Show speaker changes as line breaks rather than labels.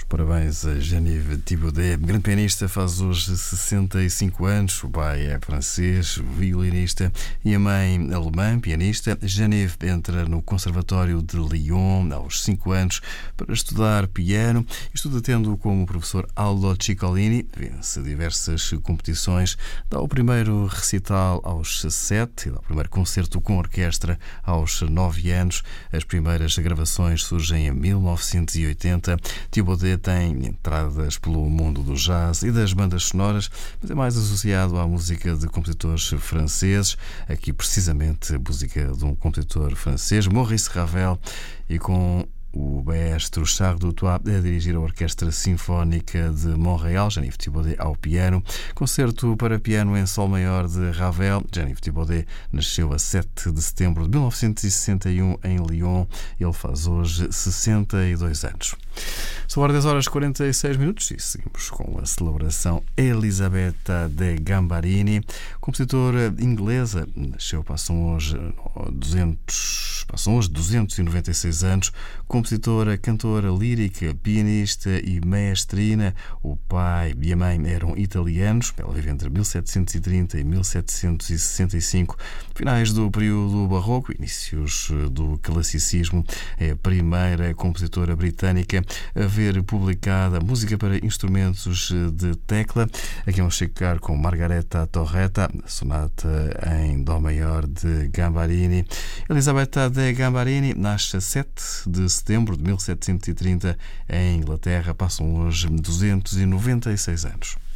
Parabéns a Geneviève Thibaudet, grande pianista, faz hoje 65 anos. O pai é francês, violinista, e a mãe alemã, pianista. Geneviève entra no Conservatório de Lyon aos 5 anos para estudar piano. Estuda tendo como professor Aldo Ciccolini, vence diversas competições, dá o primeiro recital aos 7 e dá o primeiro concerto com orquestra aos 9 anos. As primeiras gravações surgem em 1980. Thibaudet tem entradas pelo mundo do jazz e das bandas sonoras, mas é mais associado à música de compositores franceses. Aqui, precisamente, a música de um compositor francês, Maurice Ravel, e com o maestro Charles Dutoit a dirigir a Orquestra Sinfónica de Montreal, Geneviève Thibaudet ao piano. Concerto para piano em sol maior de Ravel. Geneviève Thibaudet nasceu a 7 de setembro de 1961 em Lyon. Ele faz hoje 62 anos. São hora 10 horas e 46 minutos e seguimos com a celebração Elisabetta de Gambarini, compositora inglesa. Nasceu, passam hoje 296 anos. Compositora, cantora lírica, pianista e maestrina. O pai e a mãe eram italianos. Ela vive entre 1730 e 1765, finais do período barroco, inícios do classicismo. É a primeira compositora britânica a ver publicada música para instrumentos de tecla. Aqui vamos ficar com Margareta Torretta, sonata em dó maior de Gambarini. Elisabetta de Gambarini nasce a 7 de setembro de 1730 em Inglaterra. Passam hoje 296 anos.